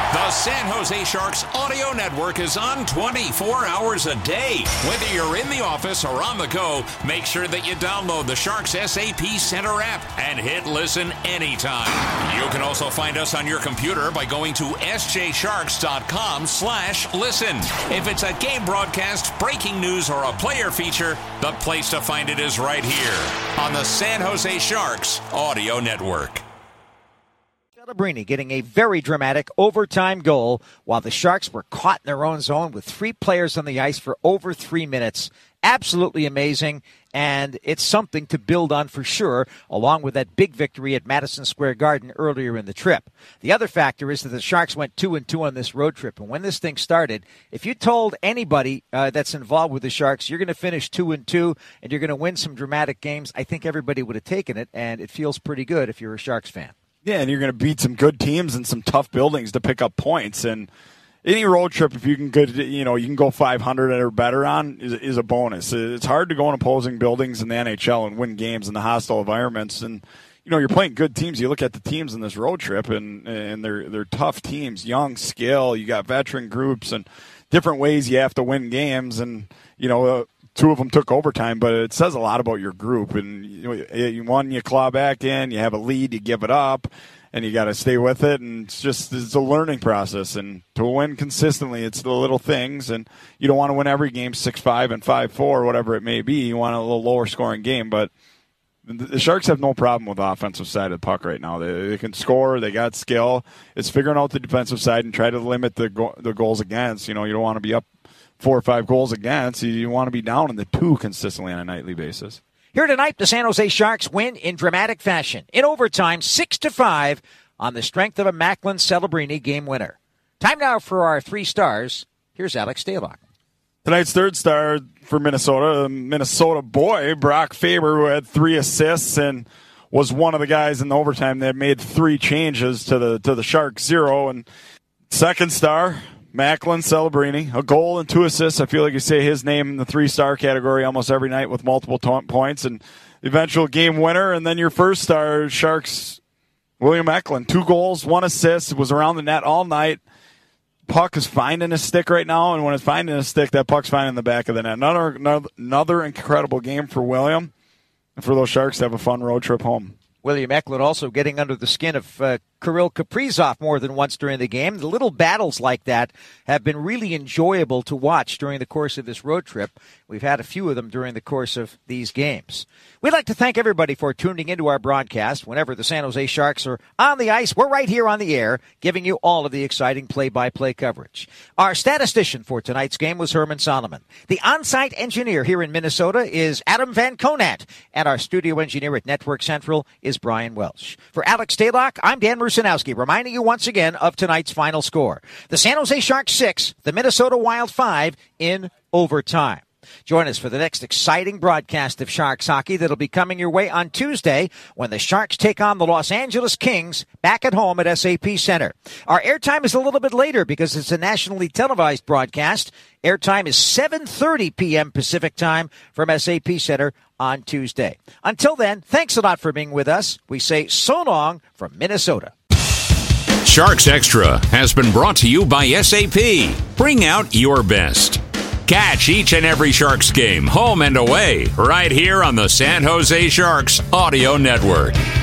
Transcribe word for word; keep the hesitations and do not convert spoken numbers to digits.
The San Jose Sharks Audio Network is on twenty-four hours a day. Whether you're in the office or on the go, make sure that you download the Sharks S A P Center app and hit listen anytime. You can also find us on your computer by going to s j sharks dot com slash listen. If it's a game broadcast, breaking news, or a player feature, the place to find it is right here on the San Jose Sharks Audio Network. Celebrini getting a very dramatic overtime goal while the Sharks were caught in their own zone with three players on the ice for over three minutes. Absolutely amazing, and it's something to build on for sure, along with that big victory at Madison Square Garden earlier in the trip. The other factor is that the Sharks went two and two on this road trip, and when this thing started, if you told anybody uh, that's involved with the Sharks, you're going to finish two and two, and you're going to win some dramatic games, I think everybody would have taken it, and it feels pretty good if you're a Sharks fan. Yeah, and you're going to beat some good teams and some tough buildings to pick up points. And any road trip, if you can go, you know, you can go five hundred or better on, is, is a bonus. It's hard to go in opposing buildings in the N H L and win games in the hostile environments. And you know, you're playing good teams. You look at the teams in this road trip, and and they're they're tough teams, young, skill. You got veteran groups and different ways you have to win games. And you know. Uh, Two of them took overtime, but it says a lot about your group. And you know, one, you claw back in, you have a lead, you give it up, and you got to stay with it. And it's just it's a learning process. And to win consistently, it's the little things. And you don't want to win every game six five and five four, whatever it may be. You want a little lower scoring game. But the Sharks have no problem with the offensive side of the puck right now. They, they can score. They got skill. It's figuring out the defensive side and try to limit the go, the goals against. You know, you don't want to be up four or five goals against. You want to be down in the two consistently on a nightly basis. Here tonight, the San Jose Sharks win in dramatic fashion. In overtime, six to five on the strength of a Macklin Celebrini game winner. Time now for our three stars. Here's Alex Stalock. Tonight's third star for Minnesota, Minnesota boy, Brock Faber, who had three assists and was one of the guys in the overtime that made three changes to the to the Sharks zero. And second star, Macklin Celebrini, a goal and two assists. I feel like you say his name in the three-star category almost every night with multiple t- points and eventual game winner. And then your first star, Sharks, William Macklin, two goals, one assist, was around the net all night. Puck is finding a stick right now, and when it's finding a stick, that puck's finding the back of the net. Another, another, another incredible game for William and for those Sharks to have a fun road trip home. William Eklund also getting under the skin of uh, Kirill Kaprizov more than once during the game. The little battles like that have been really enjoyable to watch during the course of this road trip. We've had a few of them during the course of these games. We'd like to thank everybody for tuning into our broadcast. Whenever the San Jose Sharks are on the ice, we're right here on the air, giving you all of the exciting play-by-play coverage. Our statistician for tonight's game was Herman Solomon. The on-site engineer here in Minnesota is Adam Van Conant, and our studio engineer at Network Central is Brian Welsh. For Alex Stalock, I'm Dan Rusanowski, reminding you once again of tonight's final score. The San Jose Sharks six, the Minnesota Wild five in overtime. Join us for the next exciting broadcast of Sharks hockey that'll be coming your way on Tuesday when the Sharks take on the Los Angeles Kings back at home at S A P Center. Our airtime is a little bit later because it's a nationally televised broadcast. Airtime is seven thirty p.m. Pacific time from S A P Center on Tuesday. Until then, thanks a lot for being with us. We say so long from Minnesota. Sharks Extra has been brought to you by S A P. Bring out your best. Catch each and every Sharks game, home and away, right here on the San Jose Sharks Audio Network.